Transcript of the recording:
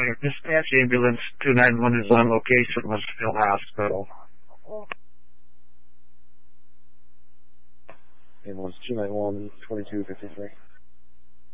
Dispatch ambulance 291 is on location, Westfield Hospital. Ambulance 291, 2253.